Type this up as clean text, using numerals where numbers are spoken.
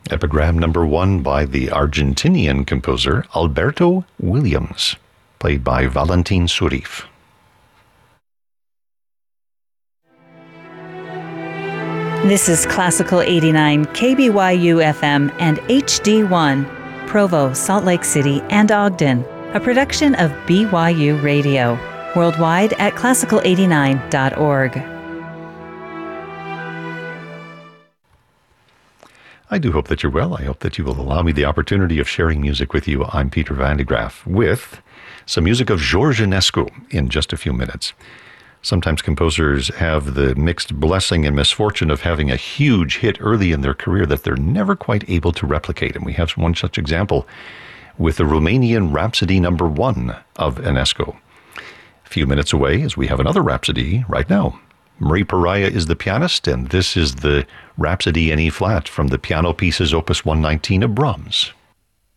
Epigram number 1 by the Argentinian composer Alberto Williams, played by Valentin Surif. This is Classical 89 KBYU FM and HD1, Provo, Salt Lake City, and Ogden, a production of BYU Radio, worldwide at classical89.org. I do hope that you're well. I hope that you will allow me the opportunity of sharing music with you. I'm Peter Van de Graaff with some music of George Enescu in just a few minutes. Sometimes composers have the mixed blessing and misfortune of having a huge hit early in their career that they're never quite able to replicate. And we have one such example with the Romanian Rhapsody number 1 of Enescu. A few minutes away, as we have another Rhapsody right now. Marie Pariah is the pianist, and this is the Rhapsody in E-flat from the Piano Pieces Opus 119 of Brahms.